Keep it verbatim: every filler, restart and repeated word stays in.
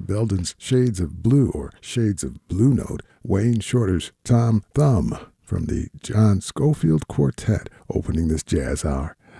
Belden's Shades of Blue or Shades of Blue Note, Wayne Shorter's Tom Thumb from the John Schofield Quartet opening this jazz hour.